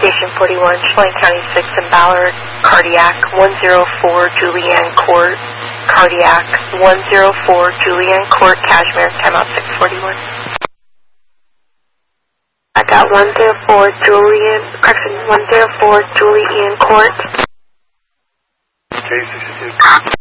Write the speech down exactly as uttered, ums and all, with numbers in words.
Station forty-one, Chelan County six in Ballard, cardiac, one oh four Julianne Court, cardiac, one oh four Julianne Court, Cashmere, timeout six forty-one. I got one oh four Julianne, correction, one oh four Julianne Court. K sixty-two.